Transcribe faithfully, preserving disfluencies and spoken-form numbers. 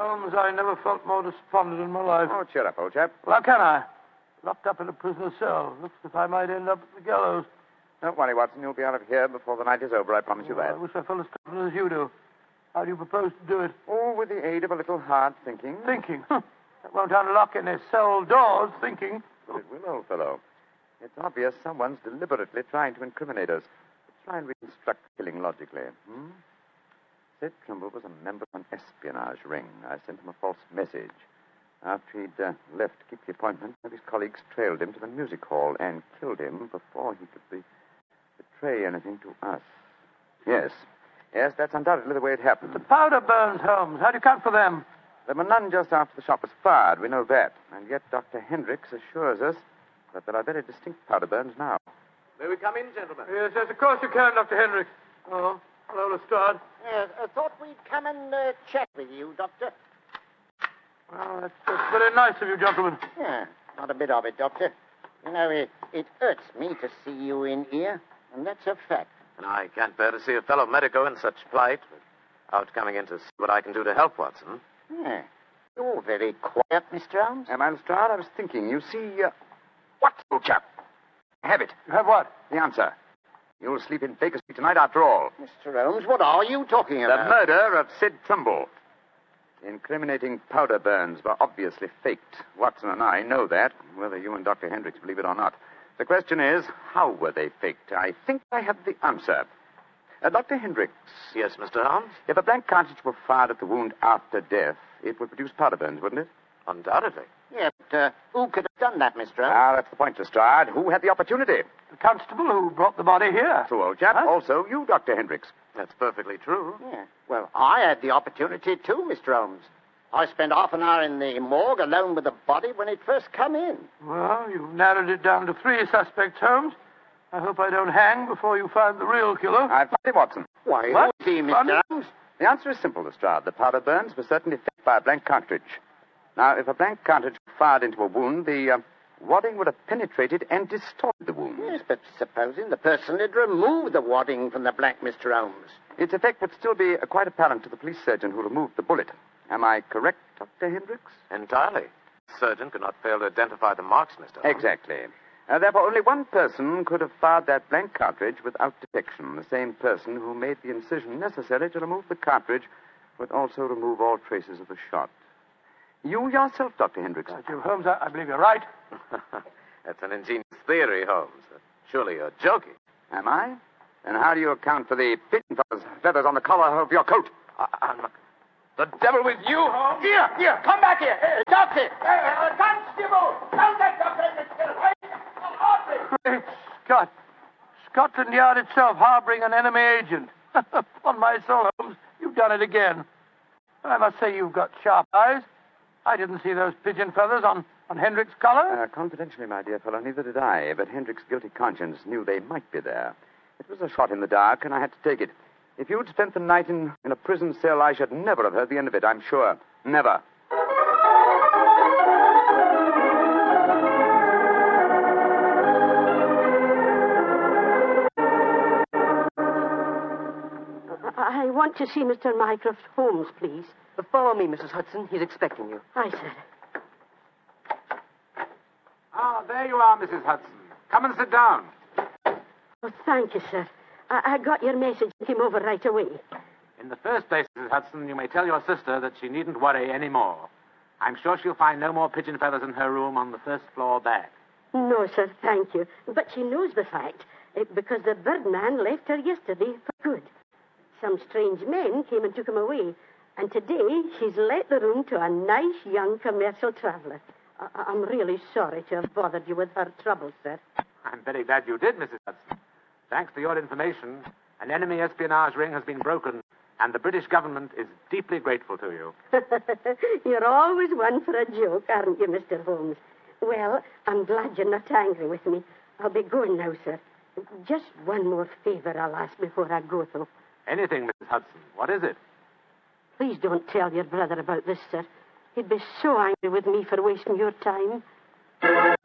Holmes, I never felt more despondent in my life. Oh, cheer up, old chap. Well, how can I? Locked up in a prisoner's cell. Looks as if I might end up at the gallows. Don't worry, Watson. You'll be out of here before the night is over, I promise you Oh, that. I wish I felt as confident as you do. How do you propose to do it? Oh, with the aid of a little hard thinking. Thinking? That won't unlock any cell doors, thinking. But it will, old fellow. It's obvious someone's deliberately trying to incriminate us. Try and reconstruct the killing logically. Hmm? Sid Trimble was a member of an espionage ring. I sent him a false message. After he'd uh, left to keep the appointment, one of his colleagues trailed him to the music hall and killed him before he could be, betray anything to us. Yes. Yes, that's undoubtedly the way it happened. The powder burns, Holmes. How do you account for them? There were none just after the shot was fired. We know that. And yet Doctor Hendricks assures us that there are very distinct powder burns now. May we come in, gentlemen? Yes, yes, of course you can, Doctor Hendricks. Oh, hello, Lestrade. Yes, I thought we'd come and uh, chat with you, Doctor. Well, that's, that's very nice of you, gentlemen. Yeah, not a bit of it, Doctor. You know, it, it hurts me to see you in here, and that's a fact. And I can't bear to see a fellow medico in such plight. Without coming in to see what I can do to help, Watson. Yeah. You're very quiet, Mister Holmes. Am I, Lestrade? I was thinking. You see, uh... What, old chap? Have it. You have what? The answer. You'll sleep in Baker Street tonight after all. Mister Holmes, what are you talking The about? murder of Sid Trimble. The incriminating powder burns were obviously faked. Watson and I know that, whether you and Doctor Hendricks believe it or not. The question is, how were they faked? I think I have the answer. Uh, Doctor Hendricks. Yes, Mister Holmes? If a blank cartridge were fired at the wound after death, it would produce powder burns, wouldn't it? Undoubtedly. Yeah, but uh, who could have done that, Mister Holmes? Ah, that's the point, Lestrade. Who had the opportunity? The constable who brought the body here. True, old chap. Huh? Also, you, Doctor Hendricks. That's perfectly true. Yeah. Well, I had the opportunity too, Mister Holmes. I spent half an hour in the morgue alone with the body when it first come in. Well, you've narrowed it down to three suspects, Holmes. I hope I don't hang before you find the real killer. I've found him, Watson. Why, What? who is he, Funny. Mister Holmes? The answer is simple, Lestrade. The powder burns were certainly faked by a blank cartridge. Now, if a blank cartridge were fired into a wound, the uh, wadding would have penetrated and distorted the wound. Yes, but supposing the person had removed the wadding from the blank, Mister Holmes. Its effect would still be uh, quite apparent to the police surgeon who removed the bullet. Am I correct, Doctor Hendricks? Entirely. The surgeon could not fail to identify the marks, Mister Holmes. Exactly. Uh, therefore, only one person could have fired that blank cartridge without detection. The same person who made the incision necessary to remove the cartridge would also remove all traces of the shot. You yourself, Doctor Hendricks. Uh, Jim Holmes, I, I believe you're right. That's an ingenious theory, Holmes. Surely you're joking. Am I? And how do you account for the pigeon feathers, feathers on the collar of your coat? I, I'm not... The devil with you, Holmes? Here, here, come back here. Uh, doctor, uh, uh, constable, tell that doctor to get away. Great Scott. Scotland Yard itself harboring an enemy agent. Upon my soul, Holmes, you've done it again. I must say you've got sharp eyes. I didn't see those pigeon feathers on, on Hendricks' collar. Uh, confidentially, my dear fellow, neither did I, but Hendricks' guilty conscience knew they might be there. It was a shot in the dark, and I had to take it. If you'd spent the night in, in a prison cell, I should never have heard the end of it, I'm sure. Never. I want to see Mister Mycroft Holmes, please. Follow me, Missus Hudson. He's expecting you. Aye, sir. Ah, there you are, Missus Hudson. Come and sit down. Oh, thank you, sir. I, I got your message and came over right away. In the first place, Missus Hudson, you may tell your sister that she needn't worry any more. I'm sure she'll find no more pigeon feathers in her room on the first floor back. No, sir, thank you. But she knows the fact, eh, because the Birdman left her yesterday for good. Some strange men came and took him away. And today, she's let the room to a nice young commercial traveler. I- I'm really sorry to have bothered you with her troubles, sir. I'm very glad you did, Missus Hudson. Thanks to your information, an enemy espionage ring has been broken, and the British government is deeply grateful to you. You're always one for a joke, aren't you, Mister Holmes? Well, I'm glad you're not angry with me. I'll be going now, sir. Just one more favor I'll ask before I go, though. Anything, Missus Hudson. What is it? Please don't tell your brother about this, sir. He'd be so angry with me for wasting your time.